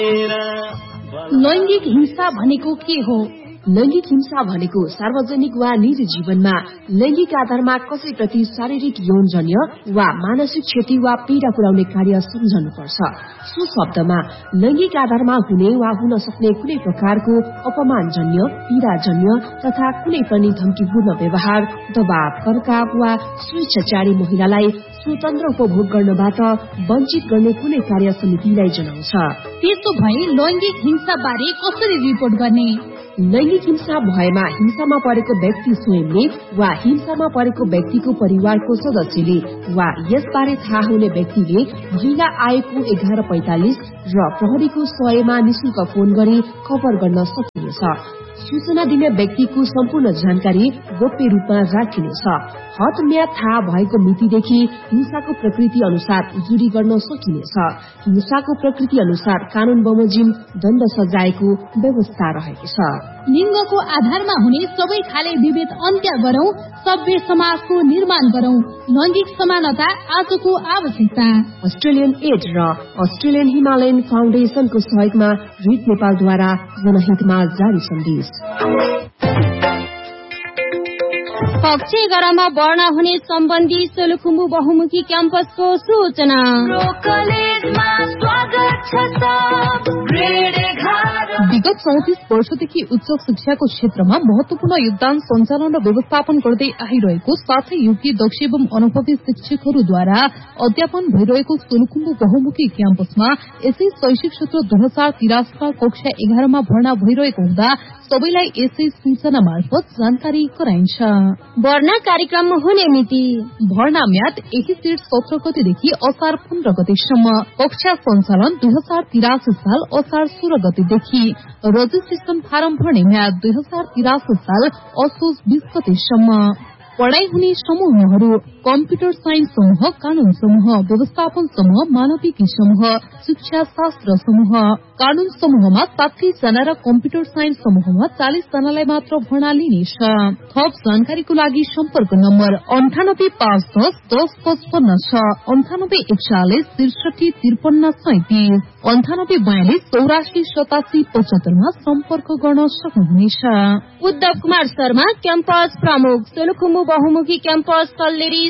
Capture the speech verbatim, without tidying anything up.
लैंगिक हिंसा भनेको के हो? लैंगिक हिंसा भनेको सार्वजनिक वा निजी जीवनमा लैंगिक आधारमा कसैप्रति शारीरिक यौनजन्य वा मानसिक क्षति वा पीडा पुर्याउने कार्य सम्झनुपर्छ। सो शब्दमा लैंगिक आधारमा हुने वा हुन सक्ने कुनै प्रकारको अपमानजन्य, पीडाजन्य तथा कुनै पनि धम्कीपूर्ण व्यवहार, दबाव, कर्काव वा स्वेच्छाचारी महिलालाई स्वतन्त्र उपभोग गर्नबाट वञ्चित गर्ने कुनै कार्य समितिलाई जनाउँछ। त्यसो भए लैंगिक हिंसा बारे कसरी रिपोर्ट गर्ने? लैंगिक हिंसा भएमा हिंसामा परेको व्यक्ति स्वयंले वा हिंसामा परेको व्यक्तिको परिवारको सदस्यले वा यसबारे थाहा हुने व्यक्तिले महिला आएको एघार पैंतालिस र प्रहरीको सयमा निशुल्क फोन गरी खबर गर्न सकिनेछ। सूचना दिने व्यक्तिको सम्पूर्ण जानकारी गोप्य रूपमा राखिनेछ। हद म्याद थाहा भएको मितिदेखि हिंसाको प्रकृति अनुसार जुरी गर्न सकिनेछ। हिंसाको प्रकृति अनुसार कानून बमोजिम दण्ड सजायको व्यवस्था रहेको छ। लिंगको आधारमा हुने सबै खाले विभेद अन्त्य गरौं, सभ्य समाजको निर्माण गरौं। लैंगिक समानता आजको आवश्यकता। अस्ट्रेलियन एड र अस्ट्रेलियन हिमालयन फाउन्डेशनको सहयोगमा रिट नेपालद्वारा जनहितमा जारी सन्देश। कक्षा एघारमा भर्ना हुने सम्बन्धी सोलुखुम्बु बहुमुखी क्याम्पसको सूचना। विगत चौतिस वर्षदेखि उच्च शिक्षाको क्षेत्रमा महत्वपूर्ण योगदान सञ्चालन र व्यवस्थापन गर्दै आइरहेको साथै योग्य दक्ष एवं अनुभवी शिक्षकहरूद्वारा अध्यापन भइरहेको सोलुखुम्बु बहुमुखी क्याम्पसमा यसै शैक्षिक सत्र दुई हजार तिरासीमा कक्षा एघारमा भर्ना भइरहेको हुँदा सबैलाई यसै सूचना मार्फत जानकारी गराइन्छ। भर्ना कार्यक्रम हुने मिति। भर्ना म्याद यही जेठ सत्र गतेदेखि असार पन्ध्र गतेसम्म। कक्षा सञ्चालन दुई हजार तिरासी साल असार सोह्र गतेदेखि। रजिस्ट्रेशन फारम भर्ने म्याद दुई हजार तिरासी साल असोज बीस गतेसम्म। पढ़ाई हुने समूहहरू कम्प्युटर साइन्स समूह, कानून समूह, व्यवस्थापन समूह, मानविकी समूह, शिक्षा शास्त्र समूह। कानून समूहमा साठी जना र कम्प्युटर साइन्स समूहमा चालिस जनालाई मात्र भर्ना लिनेछ। थप जानकारीको लागि सम्पर्क नम्बर अन्ठानब्बे पाँच दस दस पचपन्न छ, अन्ठानब्बे एकचालिस त्रिसठी त्रिपन्न सैतिस, अन्ठानब्बे बयालिस चौरासी सतासी पचहत्तरमा सम्पर्क गर्न सक्नुहुनेछ। उद्धव कुमार शर्मा, क्याम्पस प्रमुख, सोलुखुम्बु बहुमुखी क्याम्पस, कल्लेरी